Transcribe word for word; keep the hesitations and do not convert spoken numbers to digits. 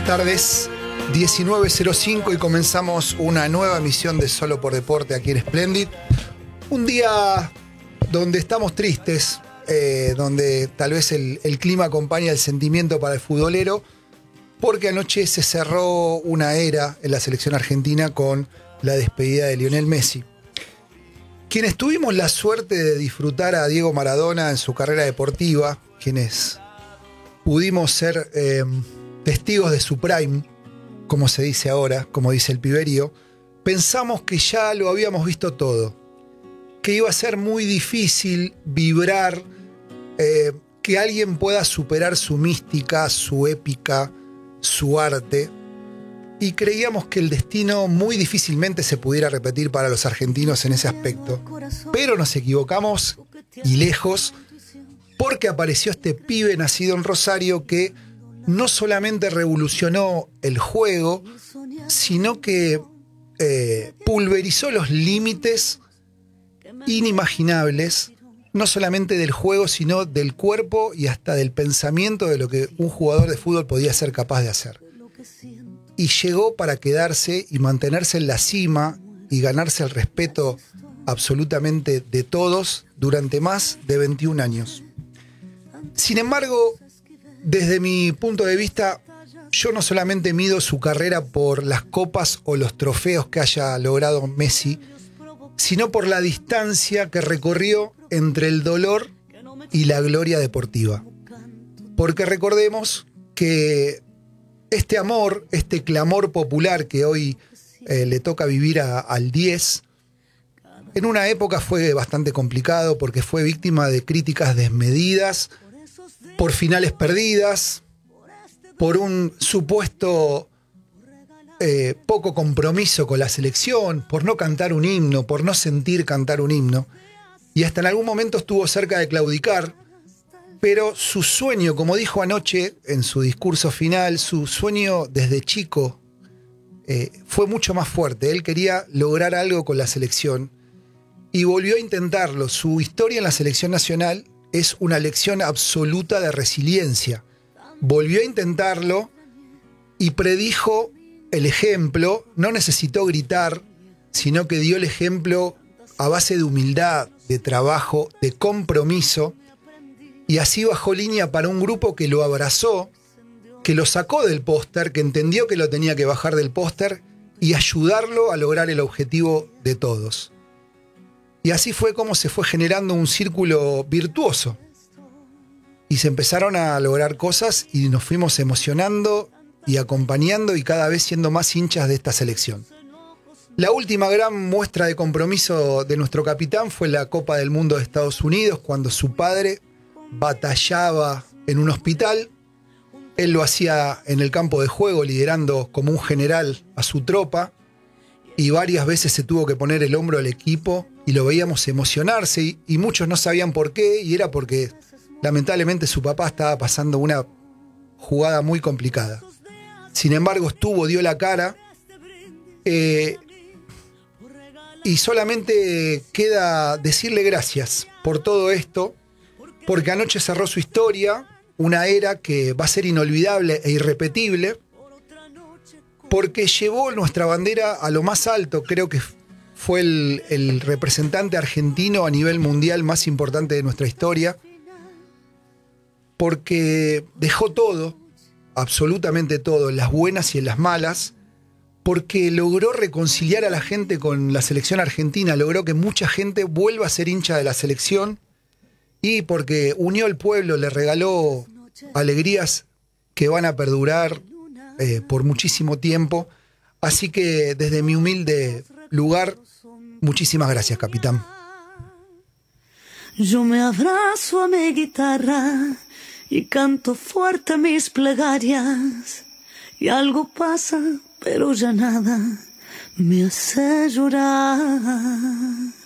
buenas tardes. diecinueve cero cinco y comenzamos una nueva emisión de Solo por Deporte aquí en Splendid. Un día donde estamos tristes, eh, donde tal vez el, el clima acompaña el sentimiento para el futbolero, porque anoche se cerró una era en la selección argentina con la despedida de Lionel Messi. Quienes tuvimos la suerte de disfrutar a Diego Maradona en su carrera deportiva, quienes pudimos ser eh, testigos de su prime, como se dice ahora, como dice el piberío, pensamos que ya lo habíamos visto todo, que iba a ser muy difícil vibrar, eh, que alguien pueda superar su mística, su épica, su arte, y creíamos que el destino muy difícilmente se pudiera repetir para los argentinos en ese aspecto. Pero nos equivocamos y lejos, porque apareció este pibe nacido en Rosario que no solamente revolucionó el juego, sino que eh, pulverizó los límites inimaginables, no solamente del juego, sino del cuerpo y hasta del pensamiento de lo que un jugador de fútbol podía ser capaz de hacer. Y llegó para quedarse y mantenerse en la cima y ganarse el respeto absolutamente de todos durante más de veintiún años. Sin embargo, desde mi punto de vista, yo no solamente mido su carrera por las copas o los trofeos que haya logrado Messi, sino por la distancia que recorrió entre el dolor y la gloria deportiva. Porque recordemos que este amor, este clamor popular que hoy eh, le toca vivir a, al diez, en una época fue bastante complicado porque fue víctima de críticas desmedidas, por finales perdidas, por un supuesto eh, poco compromiso con la selección, por no cantar un himno, por no sentir cantar un himno, y hasta en algún momento estuvo cerca de claudicar, pero su sueño, como dijo anoche en su discurso final, su sueño desde chico eh, fue mucho más fuerte. Él quería lograr algo con la selección y volvió a intentarlo. Su historia en la selección nacional es una lección absoluta de resiliencia. Volvió a intentarlo y predijo el ejemplo. No necesitó gritar, sino que dio el ejemplo a base de humildad, de trabajo, de compromiso. Y así bajó línea para un grupo que lo abrazó, que lo sacó del póster, que entendió que lo tenía que bajar del póster y ayudarlo a lograr el objetivo de todos. Y así fue como se fue generando un círculo virtuoso. Y se empezaron a lograr cosas y nos fuimos emocionando y acompañando y cada vez siendo más hinchas de esta selección. La última gran muestra de compromiso de nuestro capitán fue la Copa del Mundo de Estados Unidos, cuando su padre batallaba en un hospital. Él lo hacía en el campo de juego, liderando como un general a su tropa, y varias veces se tuvo que poner el hombro al equipo y lo veíamos emocionarse y, y muchos no sabían por qué, y era porque lamentablemente su papá estaba pasando una jugada muy complicada. Sin embargo, estuvo, dio la cara, eh, y solamente queda decirle gracias por todo esto, porque anoche cerró su historia, una era que va a ser inolvidable e irrepetible, porque llevó nuestra bandera a lo más alto. Creo que fue el, el representante argentino a nivel mundial más importante de nuestra historia, porque dejó todo, absolutamente todo, en las buenas y en las malas, porque logró reconciliar a la gente con la selección argentina, logró que mucha gente vuelva a ser hincha de la selección, y porque unió al pueblo, le regaló alegrías que van a perdurar eh, por muchísimo tiempo. Así que desde mi humilde lugar, muchísimas gracias, capitán. Yo me abrazo a mi guitarra y canto fuerte mis plegarias, y algo pasa, pero ya nada me hace llorar.